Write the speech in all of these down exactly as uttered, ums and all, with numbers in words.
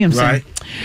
Right.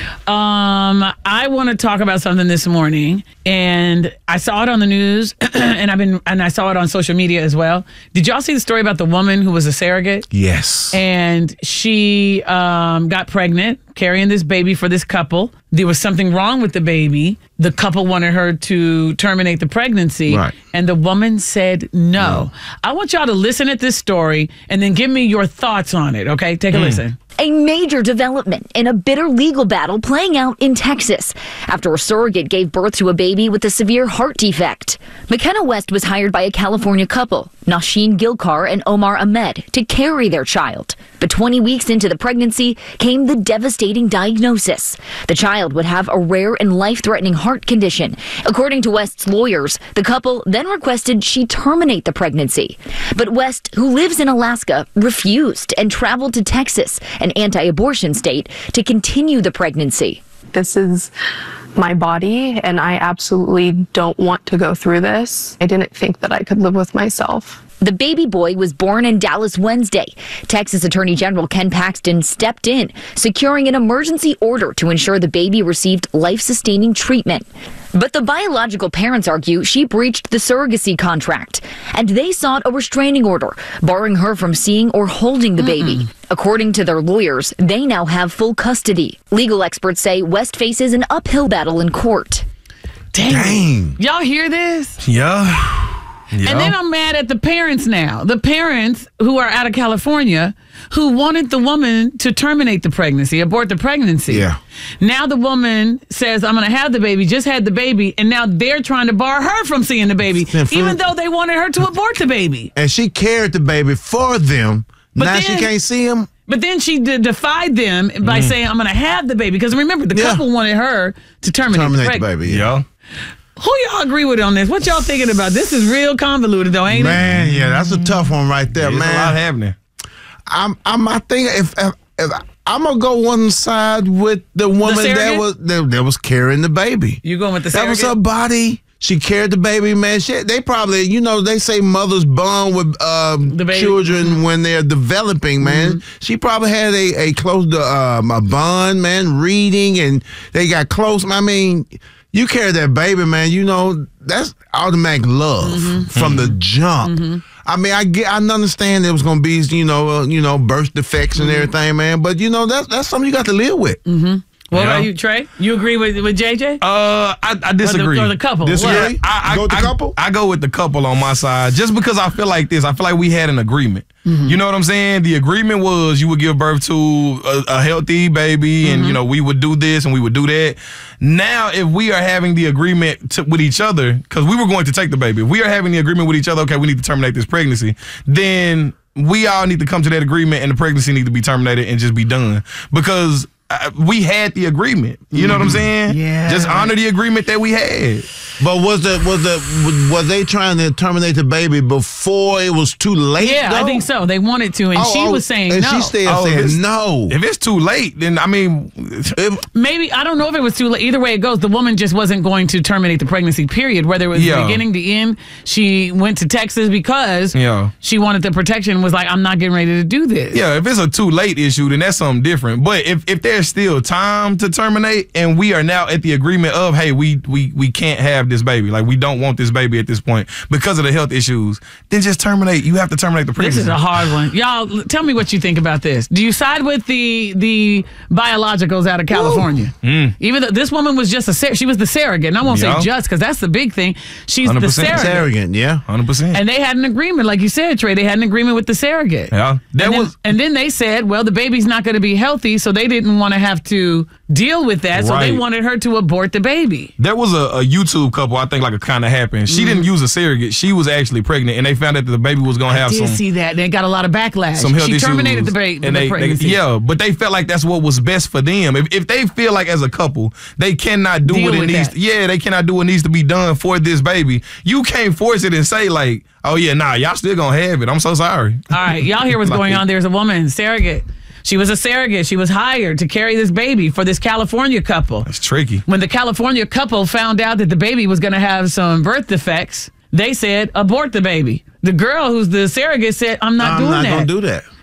Um, I want to talk about something this morning, and I saw it on the news, and I've been, and I saw it on social media as well. Did y'all see the story about the woman who was a surrogate? Yes. And she um, got pregnant, carrying this baby for this couple. There was something wrong with the baby. The couple wanted her to terminate the pregnancy, right. and the woman said no. no. I want y'all to listen at this story and then give me your thoughts on it. Okay, take a mm. listen. A major development in a bitter legal battle playing out in Texas after a surrogate gave birth to a baby with a severe heart defect. McKenna West was hired by a California couple, Nasheen Gilkar and Omar Ahmed, to carry their child. But twenty weeks into the pregnancy came the devastating diagnosis. The child would have a rare and life-threatening heart condition. According to West's lawyers, the couple then requested she terminate the pregnancy. But West, who lives in Alaska, refused and traveled to Texas, an anti-abortion state, to continue the pregnancy. This is my body, and I absolutely don't want to go through this. I didn't think that I could live with myself. The baby boy was born in Dallas Wednesday. Texas Attorney General Ken Paxton stepped in, securing an emergency order to ensure the baby received life-sustaining treatment. But the biological parents argue she breached the surrogacy contract, and they sought a restraining order, barring her from seeing or holding the Mm-mm. baby. According to their lawyers, they now have full custody. Legal experts say West faces an uphill battle in court. Dang. Dang. Y'all hear this? Yeah. Yeah. And then I'm mad at the parents now. The parents who are out of California who wanted the woman to terminate the pregnancy, abort the pregnancy. Yeah. Now the woman says, I'm going to have the baby, just had the baby, and now they're trying to bar her from seeing the baby, even though they wanted her to abort the baby. And she carried the baby for them. But now then, she can't see him. But then she de- defied them by mm. saying, I'm going to have the baby. Because remember, the yeah. couple wanted her to terminate, terminate the, the baby. Yeah. Who y'all agree with on this? What y'all thinking about? This is real convoluted, though, ain't man, it? Man, yeah, that's a tough one right there, There's man. a lot happening. I'm, I'm, I think if, if, if I'm gonna go one side with the woman the that was that, that was carrying the baby. You going with the surrogate? That was her body. She carried the baby, man. She, they probably, you know, they say mothers bond with uh, children mm-hmm. when they're developing, man. Mm-hmm. She probably had a, a close to um, a bond, man, reading, and they got close. I mean, you carry that baby, man, you know, that's automatic love mm-hmm. from the jump. Mm-hmm. I mean, I get, I understand there was gonna be, you know, uh, you know, birth defects and mm-hmm. everything, man. But you know, that's that's something you got to live with. Mm-hmm. What yeah. about you, Trey? You agree with with J J? Uh, I, I disagree. Or the, or the couple? Disagree? I, I, go with the I, couple? I, I go with the couple on my side, just because I feel like this. I feel like we had an agreement. Mm-hmm. You know what I'm saying? The agreement was you would give birth to a, a healthy baby, and mm-hmm. you know we would do this and we would do that. Now, if we are having the agreement to, with each other, because we were going to take the baby, if we are having the agreement with each other, okay, we need to terminate this pregnancy, then we all need to come to that agreement, and the pregnancy need to be terminated and just be done. Because Uh, we had the agreement. You know mm, what I'm saying? Yeah. Just honor the agreement that we had. But was the was the was they trying to terminate the baby before it was too late? Yeah, though? I think so. They wanted to, and oh, she oh, was saying and no. she still oh, saying no. If it's too late, then I mean, if, maybe I don't know if it was too late. Either way it goes, the woman just wasn't going to terminate the pregnancy. Period. Whether it was yeah. the beginning, the end, she went to Texas because yeah. she wanted the protection. Was like, I'm not getting ready to do this. Yeah, if it's a too late issue, then that's something different. But if if there's still time to terminate, and we are now at the agreement of, hey, we we we can't have this baby, like we don't want this baby at this point because of the health issues, then just terminate. You have to terminate the pregnancy. This is a hard one. Y'all, tell me what you think about this. Do you side with the the biologicals out of California? Mm. Even though this woman was just a sur- she was the surrogate, and I won't yeah. say just because that's the big thing. She's the surrogate. Surrogate, yeah, one hundred percent. And they had an agreement, like you said, Trey. They had an agreement with the surrogate. Yeah, that and then, was. And then they said, well, the baby's not going to be healthy, so they didn't want to have to deal with that. So right. they wanted her to abort the baby. There was a, a YouTube couple, I think, like it kind of happened. She mm. didn't use a surrogate. She was actually pregnant, and they found out that the baby was going to have I did some. see that. They got a lot of backlash. Some health she issues, terminated the, ba- and the they, pregnancy. They, yeah, but they felt like that's what was best for them. If if they feel like as a couple they cannot do Deal what it with needs, that. yeah, they cannot do what needs to be done for this baby. You can't force it and say like, oh yeah, nah, y'all still gonna have it. I'm so sorry. All right, y'all hear what's like, going on. There's a woman, surrogate. She was a surrogate. She was hired to carry this baby for this California couple. That's tricky. When the California couple found out that the baby was going to have some birth defects, they said, abort the baby. The girl who's the surrogate said, I'm not I'm doing not that. gonna do that.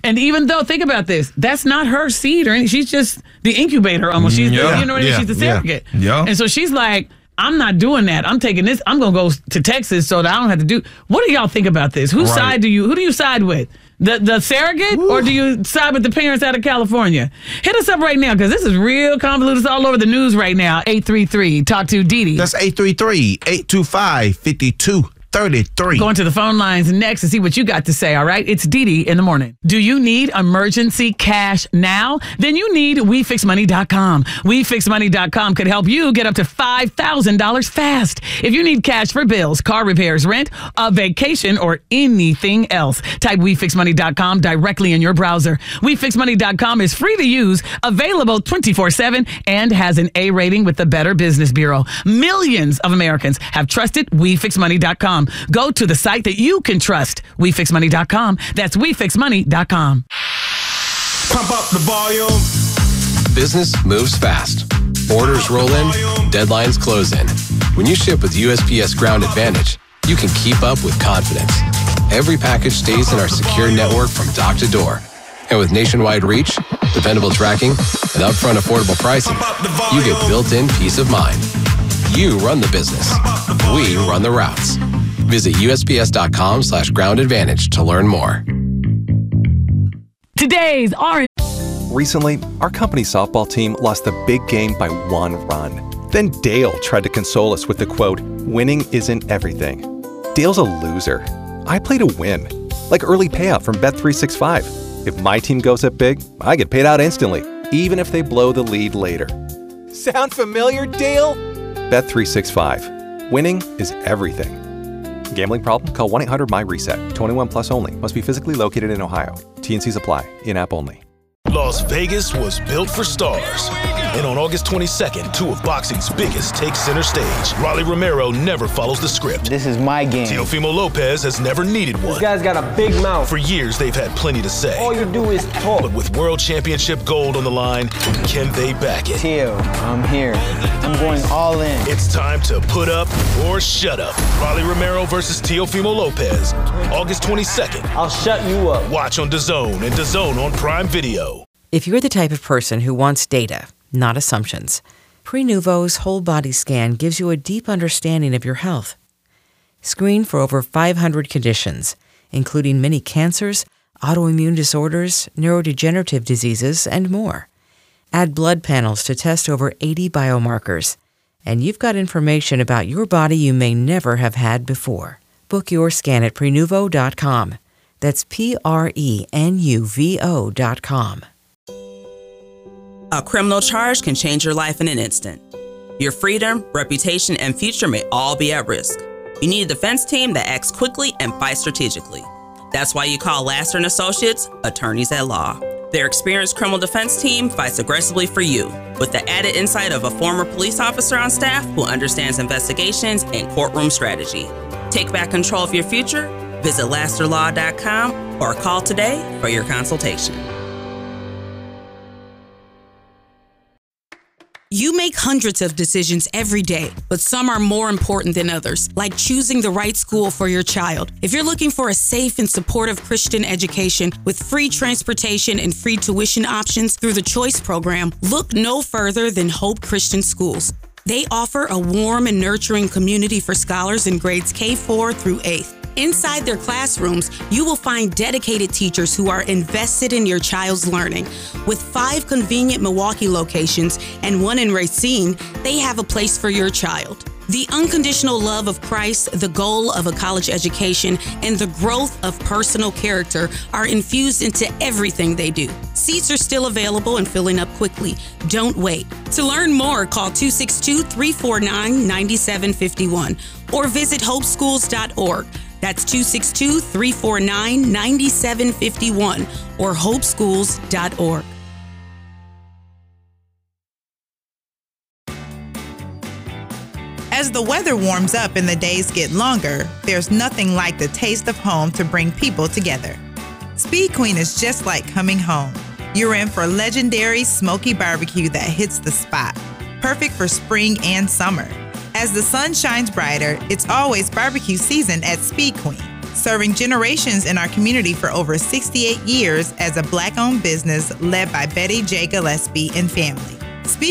And even though, think about this, that's not her seed or anything. She's just the incubator almost. She's Yeah. the, you know what I mean? Yeah. She's the surrogate. Yeah. And so she's like, I'm not doing that. I'm taking this. I'm going to go to Texas so that I don't have to do. What do y'all think about this? Whose Right. side do you, who do you side with? The the surrogate Ooh. Or do you side with the parents out of California? Hit us up right now because this is real convoluted. It's all over the news right now. eight three three talk to Didi. That's eight three three, eight two five, five two three three. Going to the phone lines next to see what you got to say, all right? It's Didi in the morning. Do you need emergency cash now? Then you need we fix money dot com. we fix money dot com could help you get up to five thousand dollars fast. If you need cash for bills, car repairs, rent, a vacation, or anything else, type we fix money dot com directly in your browser. we fix money dot com is free to use, available twenty-four seven, and has an A rating with the Better Business Bureau. Millions of Americans have trusted we fix money dot com. Go to the site that you can trust, we fix money dot com. That's we fix money dot com. Pump up the volume. Business moves fast. Orders roll in, deadlines close in. When you ship with U S P S Ground Advantage, you can keep up with confidence. Every package stays in our secure network from dock to door. And with nationwide reach, dependable tracking, and upfront affordable pricing, you get built-in peace of mind. You run the business. We run the routes. Visit U S P S dot com slash ground advantage to learn more. Today's R. Recently, our company softball team lost the big game by one run. Then Dale tried to console us with the quote, "Winning isn't everything." Dale's a loser. I play to win. Like early payout from Bet three sixty-five. If my team goes up big, I get paid out instantly, even if they blow the lead later. Sound familiar, Dale? Bet three sixty-five. Winning is everything. Gambling problem? Call one eight hundred M Y reset. twenty-one plus only. Must be physically located in Ohio. T and Cs apply. In-app only. Las Vegas was built for stars. And on August twenty-second, two of boxing's biggest take center stage. Rolly Romero never follows the script. This is my game. Teofimo Lopez has never needed one. This guy's got a big mouth. For years, they've had plenty to say. All you do is talk. But with World Championship gold on the line, can they back it? Teo, I'm here. I'm going all in. It's time to put up or shut up. Rolly Romero versus Teofimo Lopez. August twenty-second. I'll shut you up. Watch on DAZN and DAZN on Prime Video. If you're the type of person who wants data, not assumptions, Prenuvo's whole body scan gives you a deep understanding of your health. Screen for over five hundred conditions, including many cancers, autoimmune disorders, neurodegenerative diseases, and more. Add blood panels to test over eighty biomarkers, and you've got information about your body you may never have had before. Book your scan at Prenuvo dot com. That's P R E N U V O dot com. A criminal charge can change your life in an instant. Your freedom, reputation, and future may all be at risk. You need a defense team that acts quickly and fights strategically. That's why you call Laster and Associates, attorneys at law. Their experienced criminal defense team fights aggressively for you, with the added insight of a former police officer on staff who understands investigations and courtroom strategy. Take back control of your future. Visit Laster Law dot com or call today for your consultation. You make hundreds of decisions every day, but some are more important than others, like choosing the right school for your child. If you're looking for a safe and supportive Christian education with free transportation and free tuition options through the Choice program, look no further than Hope Christian Schools. They offer a warm and nurturing community for scholars in grades K four through eighth. Inside their classrooms, you will find dedicated teachers who are invested in your child's learning. With five convenient Milwaukee locations and one in Racine, they have a place for your child. The unconditional love of Christ, the goal of a college education, and the growth of personal character are infused into everything they do. Seats are still available and filling up quickly. Don't wait. To learn more, call two six two, three four nine, nine seven five one or visit hope schools dot org. That's two six two, three four nine, nine seven five one or hope schools dot org. As the weather warms up and the days get longer, there's nothing like the taste of home to bring people together. Speed Queen is just like coming home. You're in for legendary smoky barbecue that hits the spot, perfect for spring and summer. As the sun shines brighter, it's always barbecue season at Speed Queen. serving generations in our community for over sixty-eight years as a Black-owned business led by Betty J. Gillespie and family. Speed